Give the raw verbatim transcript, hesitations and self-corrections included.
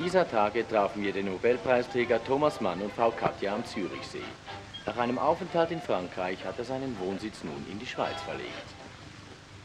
dieser Tage trafen wir den Nobelpreisträger Thomas Mann und Frau Katja am Zürichsee. Nach einem Aufenthalt in Frankreich hat er seinen Wohnsitz nun in die Schweiz verlegt.